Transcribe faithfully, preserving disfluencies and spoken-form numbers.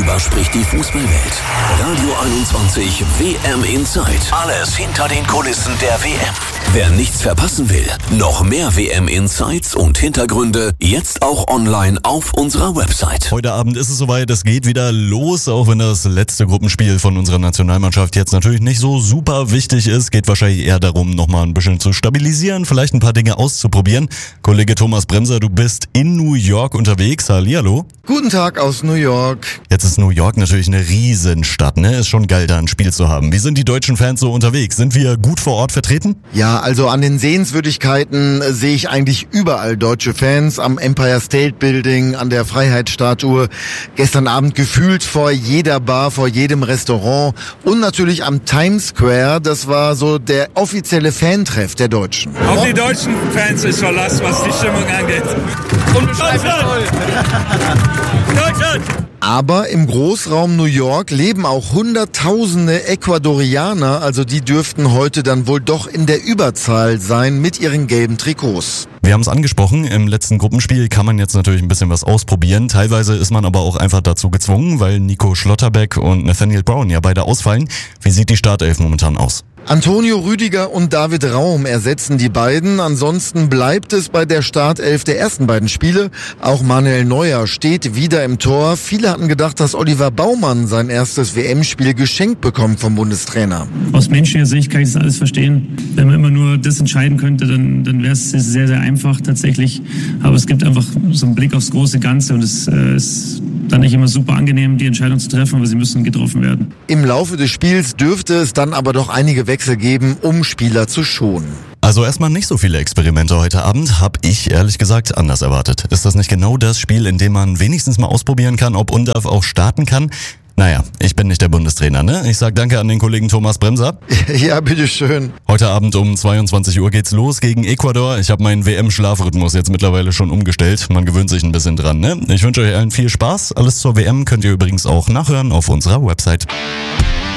Darüber spricht die Fußballwelt. Radio einundzwanzig W M Inside. Alles hinter den Kulissen der W M. Wer nichts verpassen will, noch mehr W M Insights und Hintergründe jetzt auch online auf unserer Website. Heute Abend ist es soweit, es geht wieder los, auch wenn das letzte Gruppenspiel von unserer Nationalmannschaft jetzt natürlich nicht so super wichtig ist. Geht wahrscheinlich eher darum, nochmal ein bisschen zu stabilisieren, vielleicht ein paar Dinge auszuprobieren. Kollege Thomas Bremser, du bist in New York unterwegs. Hallihallo. Guten Tag aus New York. Jetzt ist New York natürlich eine Riesenstadt, ne? Ist schon geil, da ein Spiel zu haben. Wie sind die deutschen Fans so unterwegs? Sind wir gut vor Ort vertreten? Ja, also an den Sehenswürdigkeiten äh, sehe ich eigentlich überall deutsche Fans. Am Empire State Building, an der Freiheitsstatue. Gestern Abend gefühlt vor jeder Bar, vor jedem Restaurant. Und natürlich am Times Square. Das war so der offizielle Fantreff der Deutschen. Auf die deutschen Fans ist Verlass, was die Stimmung angeht. Unbeschreiblich toll! Deutschland! Aber im Großraum New York leben auch Hunderttausende Ecuadorianer, also die dürften heute dann wohl doch in der Überzahl sein mit ihren gelben Trikots. Wir haben es angesprochen, im letzten Gruppenspiel kann man jetzt natürlich ein bisschen was ausprobieren. Teilweise ist man aber auch einfach dazu gezwungen, weil Nico Schlotterbeck und Nathaniel Brown ja beide ausfallen. Wie sieht die Startelf momentan aus? Antonio Rüdiger und David Raum ersetzen die beiden. Ansonsten bleibt es bei der Startelf der ersten beiden Spiele. Auch Manuel Neuer steht wieder im Tor. Viele hatten gedacht, dass Oliver Baumann sein erstes W M-Spiel geschenkt bekommt vom Bundestrainer. Aus menschlicher Sicht kann ich das alles verstehen. Wenn man immer nur das entscheiden könnte, dann, dann wäre es sehr, sehr einfach tatsächlich. Aber es gibt einfach so einen Blick aufs große Ganze und es äh, ist dann nicht immer super angenehm, die Entscheidung zu treffen, aber sie müssen getroffen werden. Im Laufe des Spiels dürfte es dann aber doch einige Wechsel geben, um Spieler zu schonen. Also erstmal nicht so viele Experimente heute Abend, habe ich ehrlich gesagt anders erwartet. Ist das nicht genau das Spiel, in dem man wenigstens mal ausprobieren kann, ob Undav auch starten kann? Naja, ich bin nicht der Bundestrainer, ne? Ich sag danke an den Kollegen Thomas Bremser. Ja, bitteschön. Heute Abend um zweiundzwanzig Uhr geht's los gegen Ecuador. Ich habe meinen W M-Schlafrhythmus jetzt mittlerweile schon umgestellt. Man gewöhnt sich ein bisschen dran, ne? Ich wünsche euch allen viel Spaß. Alles zur W M könnt ihr übrigens auch nachhören auf unserer Website.